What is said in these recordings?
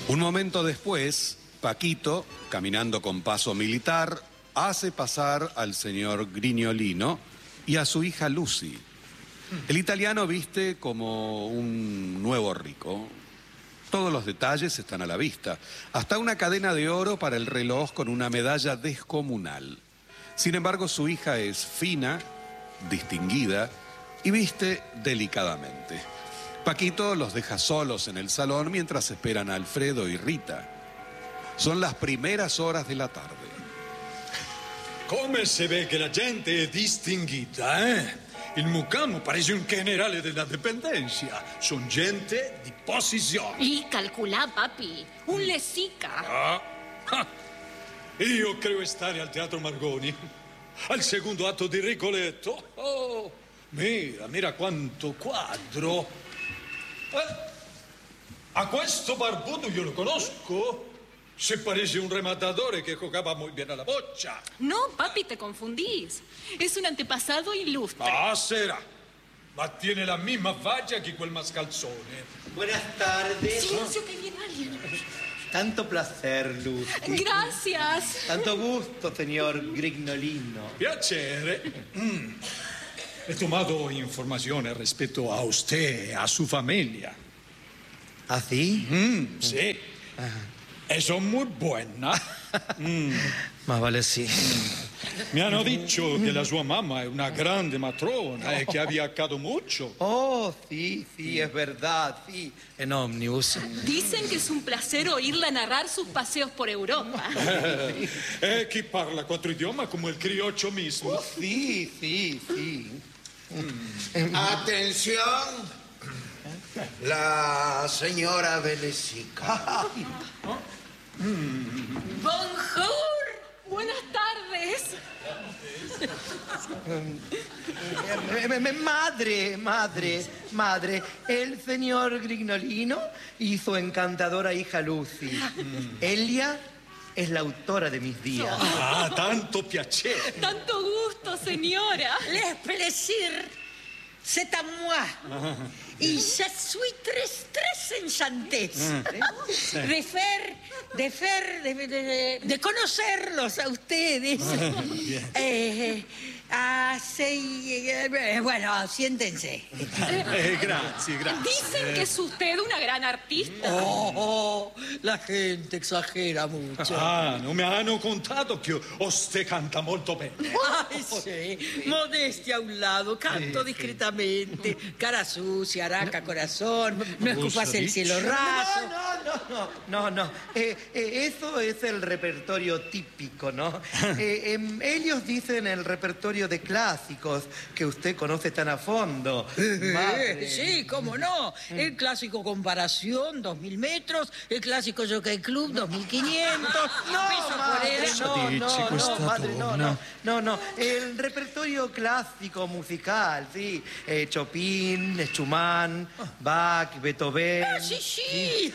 Un momento después, Paquito, caminando con paso militar, hace pasar al señor Grignolino y a su hija Lucy. El italiano viste como un nuevo rico. Todos los detalles están a la vista, hasta una cadena de oro para el reloj con una medalla descomunal. Sin embargo, su hija es fina, distinguida y viste delicadamente. Paquito los deja solos en el salón mientras esperan a Alfredo y Rita. Son las primeras horas de la tarde. Come se ve che la gente è distinguita, eh? Il mucamo parece un generale della dipendenza. Son gente di posizione. Y calculá, papi. Un lesica. Io credo stare al Teatro Margoni, al secondo atto di Rigoletto. Oh, mira quanto quadro. A questo barbudo io lo conosco. Se parece un rematador que jugaba muy bien a la bocha. No, papi, te confundís. Es un antepasado ilustre. Ah, será. Ma tiene la misma falla que quel mascalzone. Buenas tardes. Silencio, que viene alguien. Tanto placer, Lucy. Gracias. Tanto gusto, señor Grignolino. Piacere. He tomado informaciones respecto a usted, a su familia. ¿Ah, sí? Sí. E son muy buenas. Más vale sí. Mi hanno dicho que la sua mamma è una grande matrona e che ha viajado mucho. Oh, sí, es verdad, sí. En ómnibus. Dicen que es un placer oírla narrar sus paseos por Europa. Chi parla 4 idiomi come il crioccio mismo. Oh, sí. Atención, la señora Belesica. Bonjour. Buenas tardes. Madre, el señor Grignolino y su encantadora hija Lucy. Elia es la autora de mis días. Ah, tanto piacere. Tanto gusto, señora. Les plaisir, c'est à moi. Y je suis très enchanté de conocerlos a ustedes. Bueno, siéntense. Grazie. Dicen que es usted una gran artista. Oh, la gente exagera mucho. Non mi hanno contato che usted canta molto bene. Ay, sí. Modestia a un lado, canto discretamente. Cara sucia, araca, corazón. No escupas el cielo raso. No. Eso es el repertorio típico, ¿no? Ellos dicen el repertorio de clásicos que usted conoce tan a fondo. Sí, cómo no. El clásico Comparación, 2000 metros. El clásico Jockey Club, 2500. No. El repertorio clásico musical, sí. Chopin, Schumann, Bach, Beethoven. Sí.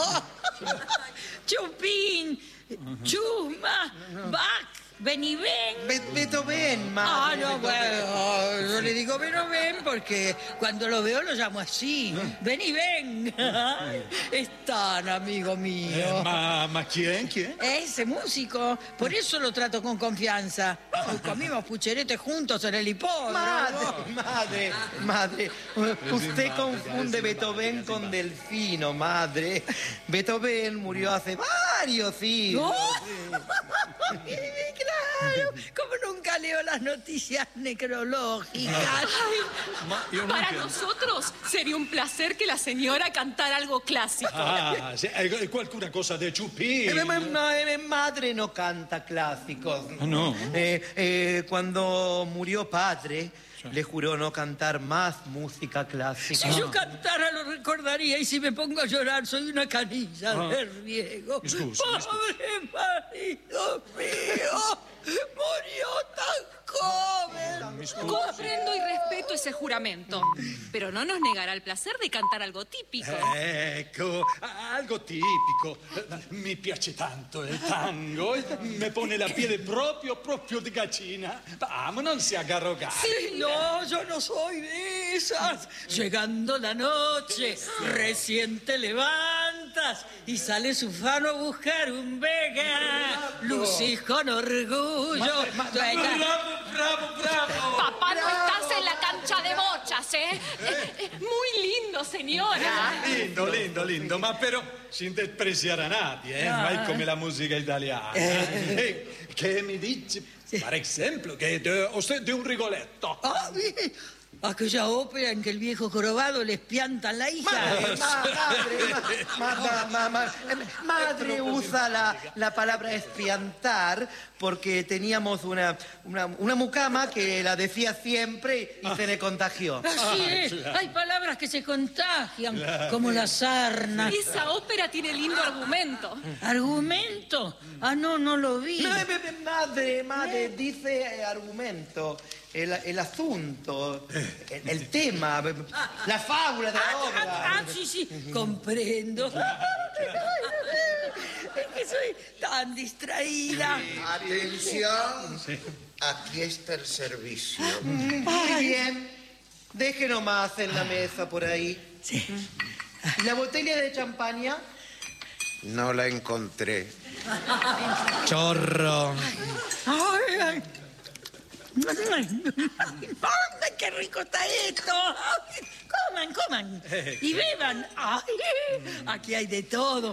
Chopin, Schumann, Bach. Ven y ven. Beethoven, madre. Bueno, yo le digo ven o ven porque cuando lo veo lo llamo así. Ven y ven. Es tan amigo mío. Ma quién? Ese músico. Por eso lo trato con confianza. Comimos pucheretes juntos en el hipódromo. Madre. Usted confunde Beethoven con Delfino, madre. Beethoven murió hace varios siglos. Claro, como nunca leo las noticias necrológicas. Para nosotros sería un placer que la señora cantara algo clásico. Sì, qualcuna cosa de Chopin. Madre no canta clásicos. No. Cuando murió padre, le juró no cantar más música clásica. Si yo cantara lo recordaría y si me pongo a llorar soy una canilla de riego. Pobre marido mío, murió tan joven. Comprendo y respeto ese juramento, pero no nos negará el placer de cantar algo típico. Ecco, algo tipico. Mi piace tanto il tango. Me pone la piel proprio di gallina. Vamos, non si haga rogar. Sí, no, yo no soy de esas. Llegando la noche, recién te levantas. puertas y sale su fano a buscar un Vega. Lucy con orgullo. Bravo. Papá, no estás en la cancha de bochas, ¿eh? Muy lindo, señora. Lindo, ma però sin despreciare a nadie, eh? Mai come la musica italiana. Che mi dice, per esempio, che usted de un Rigoletto. Ah, aquella ópera en que el viejo jorobado les piantan la hija. Madre usa la palabra espiantar porque teníamos una mucama que la decía siempre y se le contagió. Así es, hay palabras que se contagian, como la sarna. Esa ópera tiene lindo argumento. ¿Argumento? Ah, no lo vi. Madre, dice argumento. El asunto, el tema, la fábula de la obra. Sí, comprendo. Es que soy tan distraída. Atención. Aquí está el servicio. Muy bien. Deje nomás en la mesa por ahí. Sí. ¿La botella de champaña? No la encontré. Chorro. Ay. ¡Ay, qué rico está esto! Coman. Y beban. Ay, aquí hay de todo.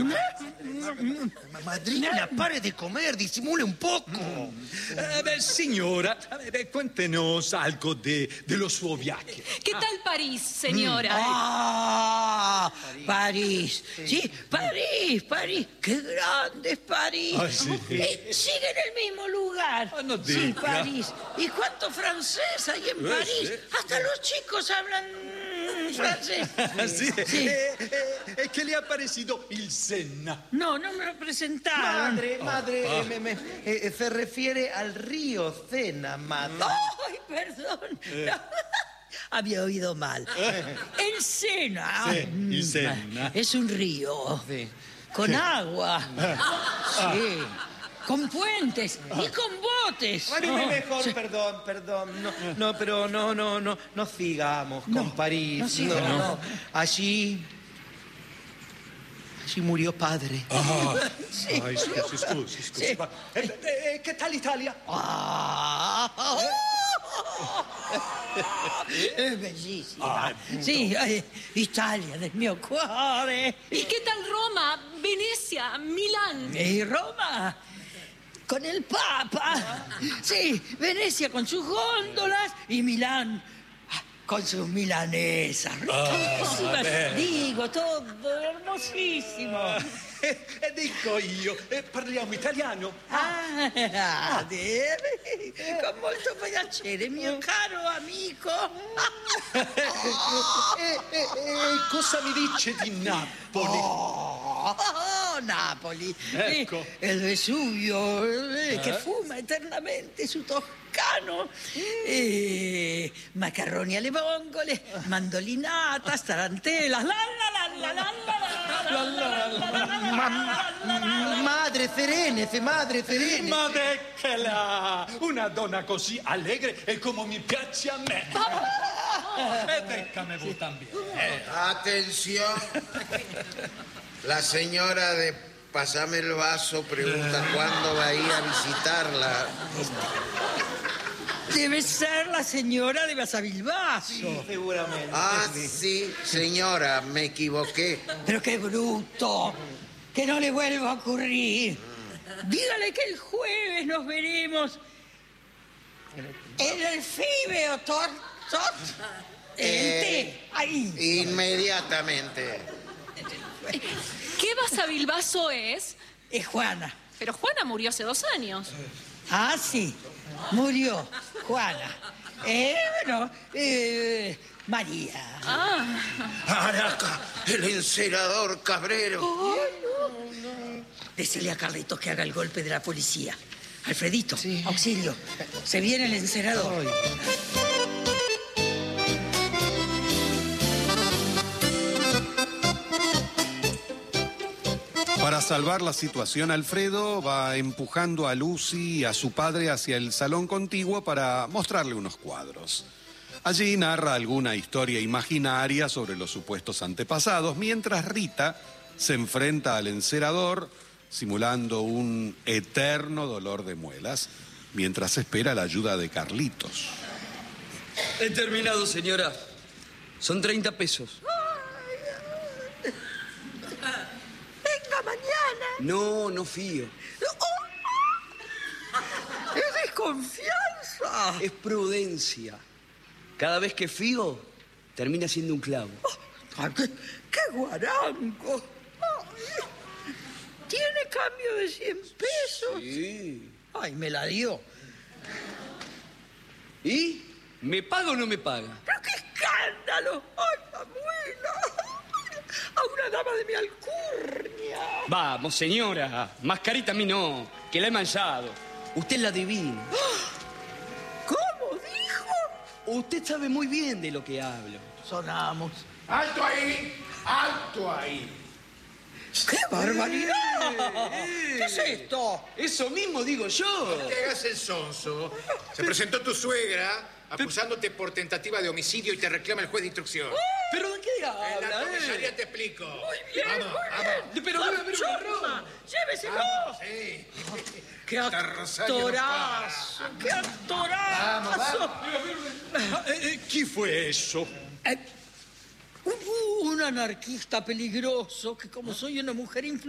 Madrina, pare de comer, disimule un poco. Signora, cuéntenos algo de los suoi viaggi. ¿Qué tal París, señora? ¡Ah! París. Sí, París. ¡Qué grande es París! Ah, sí. Sigue en el mismo lugar. Ah, no sí, diga. París. ¿Y cuánto francés hay en París? Sí. Hasta los chicos hablan francés. Sì. Che le ha parecido il Senna? No me lo presentaron. Madre, se refiere al río Sena, madre. ¡Ay, perdón! Había oído mal. El Sena. Sí, el Sena. Es un río. Sí. Con agua. Sí. Con puentes y con botes. Mejor, perdón. No sigamos con París. no sigamos. No. Allí murió padre. Scusi. Che tal Italia? Es bellísima. Sí, Italia del mio cuore. ¿Y qué tal Roma, Venecia, Milán? ¿Y Roma? Con el Papa. Sí, Venecia con sus góndolas y Milán con sus milanesas. Riquísimas. Digo, todo hermosísimo. Dico io, parliamo italiano? Con molto piacere, mio caro amico. Cosa mi dice di Napoli? Napoli. Ecco. El Vesuvio, che fuma eternamente su Toscano. Macarroni alle vongole, mandolinatas, tarantelas. Madre serene. Ma eccola! Una donna così allegre e come mi piace a me. E beccame voi también. Atención. La señora de Pásame el vaso pregunta cuándo va a ir a visitarla. Debe ser la señora de Basavilbaso. Sí, seguramente. Sí, señora, me equivoqué. Pero qué bruto. Que no le vuelva a ocurrir. Dígale que el jueves nos veremos en el Fibeo ahí. Inmediatamente. ¿Qué Basavilbaso es? Es Juana. Pero Juana murió hace 2 años. Sí. Murió Juana. María. Araca, el encerador Cabrero. Decile a Carlitos que haga el golpe de la policía. Alfredito, auxilio. Se viene el encerador. Para salvar la situación, Alfredo va empujando a Lucy y a su padre hacia el salón contiguo para mostrarle unos cuadros. Allí narra alguna historia imaginaria sobre los supuestos antepasados, mientras Rita se enfrenta al encerador, simulando un eterno dolor de muelas, mientras espera la ayuda de Carlitos. He terminado, señora. Son 30 pesos. Venga mañana. No fío. Es desconfianza. Es prudencia. Cada vez que fío, termina siendo un clavo. Ay, ¡Qué guarango! Ay, ¿tiene cambio de 100 pesos? Sí. Ay, me la dio. ¿Y? ¿Me paga o no me paga? ¡Pero qué escándalo! ¡Ay, abuela! A una dama de mi alcurnia. Vamos, señora. Mascarita a mí no, que la he manchado. Usted es la divina. ¿Cómo dijo? Usted sabe muy bien de lo que hablo. Sonamos. ¡Alto ahí! ¡Alto ahí! ¡Qué barbaridad! ¿Qué es esto? Eso mismo digo yo. No te hagas el sonso. Se presentó tu suegra acusándote por tentativa de homicidio y te reclama el juez de instrucción. ¿Pero de qué En la habla, comisaría te explico. Muy bien, Vamos, muy vamos. bien. Pero debe haber un error. ¡Lléveselo! Sí. ¡Qué Hasta Rosario no actorazo! ¡Qué actorazo! Chi fue eso? Un anarquista peligroso que, como soy una mujer influyente,